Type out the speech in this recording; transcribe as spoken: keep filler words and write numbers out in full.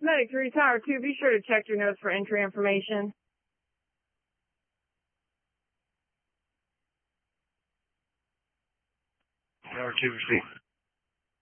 Medic three, Tower two, be sure to check your notes for entry information. Tower two, receive.